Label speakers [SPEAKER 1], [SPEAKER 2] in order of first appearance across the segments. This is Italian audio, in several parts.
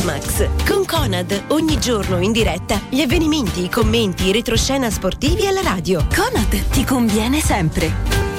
[SPEAKER 1] Sportmax con Conad, ogni giorno in diretta gli avvenimenti, i commenti, i retroscena sportivi alla radio. Conad ti conviene sempre.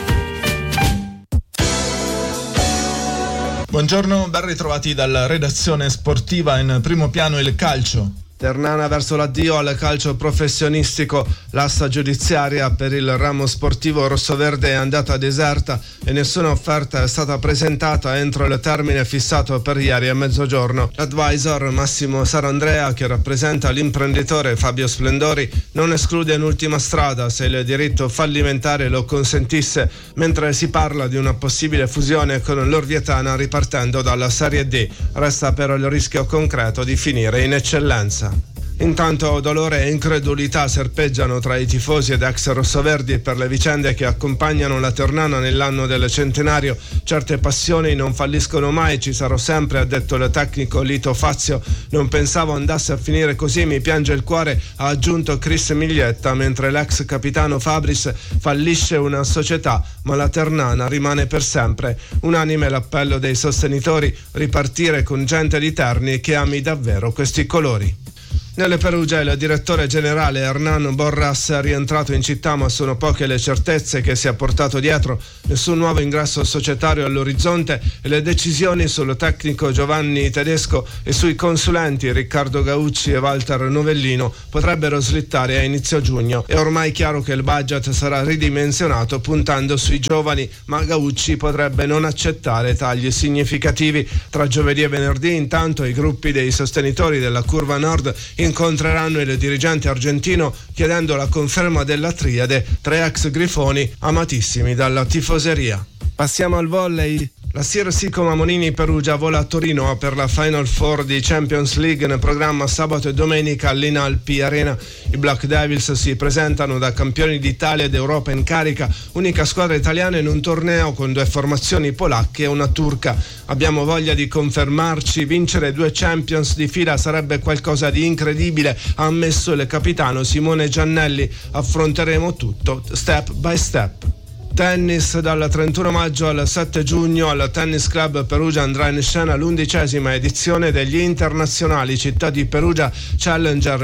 [SPEAKER 2] Buongiorno, ben ritrovati dalla redazione sportiva. In primo piano il calcio.
[SPEAKER 3] Ternana verso l'addio al calcio professionistico. L'asta giudiziaria per il ramo sportivo rossoverde è andata deserta e nessuna offerta è stata presentata entro il termine fissato per ieri a mezzogiorno. L'advisor Massimo Sarandrea, che rappresenta l'imprenditore Fabio Splendori, non esclude un'ultima strada se il diritto fallimentare lo consentisse, mentre si parla di una possibile fusione con l'Orvietana ripartendo dalla Serie D. Resta però il rischio concreto di finire in eccellenza. Intanto dolore e incredulità serpeggiano tra i tifosi ed ex rossoverdi per le vicende che accompagnano la Ternana nell'anno del centenario. Certe passioni non falliscono mai, ci sarò sempre, ha detto il tecnico Lito Fazio. Non pensavo andasse a finire così, mi piange il cuore, ha aggiunto Chris Miglietta, mentre l'ex capitano Fabris: fallisce una società, ma la Ternana rimane per sempre. Unanime l'appello dei sostenitori: ripartire con gente di Terni che ami davvero questi colori. Nelle Perugia il direttore generale Hernan Borras è rientrato in città, ma sono poche le certezze che si è portato dietro. Nessun nuovo ingresso societario all'orizzonte e le decisioni sul tecnico Giovanni Tedesco e sui consulenti Riccardo Gaucci e Walter Novellino potrebbero slittare a inizio giugno. È ormai chiaro che il budget sarà ridimensionato puntando sui giovani, ma Gaucci potrebbe non accettare tagli significativi. Tra giovedì e venerdì, intanto, i gruppi dei sostenitori della Curva Nord incontreranno il dirigente argentino chiedendo la conferma della triade, tre ex grifoni amatissimi dalla tifoseria. Passiamo al volley. La Sir Sicoma Monini Perugia vola a Torino per la Final Four di Champions League in programma sabato e domenica all'Inalpi Arena. I Black Devils si presentano da campioni d'Italia ed Europa in carica, unica squadra italiana in un torneo con due formazioni polacche e una turca. Abbiamo voglia di confermarci, vincere 2 Champions di fila sarebbe qualcosa di incredibile, ha ammesso il capitano Simone Giannelli. Affronteremo tutto step by step. Tennis. Dal 31 maggio al 7 giugno al Tennis Club Perugia andrà in scena l'11ª edizione degli internazionali Città di Perugia Challenger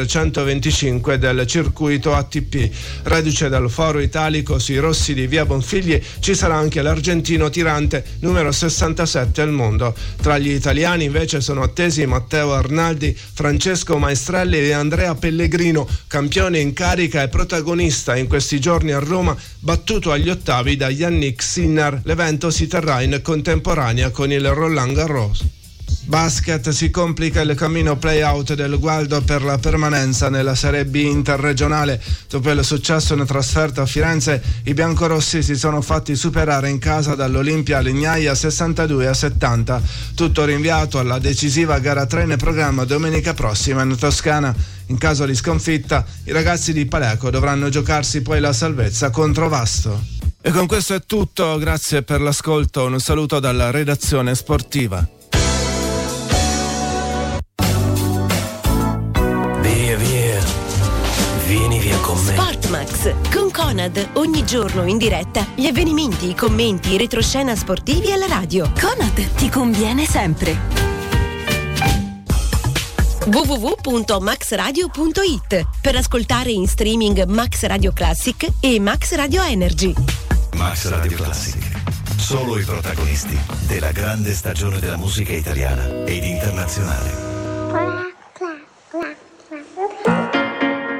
[SPEAKER 3] 125 del circuito ATP. Reduce dal foro italico sui rossi di via Bonfigli, ci sarà anche l'argentino tirante numero 67 al mondo. Tra gli italiani invece sono attesi Matteo Arnaldi, Francesco Maestrelli e Andrea Pellegrino, campione in carica e protagonista in questi giorni a Roma, battuto agli ottavi da Yannick Sinner. L'evento si terrà in contemporanea con il Roland Garros. Basket. Si complica il cammino play-out del Gualdo per la permanenza nella Serie B interregionale. Dopo il successo in trasferta a Firenze, i biancorossi si sono fatti superare in casa dall'Olimpia Legnaia 62-70. Tutto rinviato alla decisiva gara 3 in programma domenica prossima in Toscana. In caso di sconfitta, i ragazzi di Paleco dovranno giocarsi poi la salvezza contro Vasto. E con questo è tutto, grazie per l'ascolto, un saluto dalla redazione sportiva.
[SPEAKER 1] Vieni via con me. Sportmax con Conad, ogni giorno in diretta gli avvenimenti, i commenti, i retroscena sportivi alla radio. Conad ti conviene sempre. www.maxradio.it per ascoltare in streaming Max Radio Classic e Max Radio Energy.
[SPEAKER 4] Max Radio Classic, solo i protagonisti della grande stagione della musica italiana ed internazionale.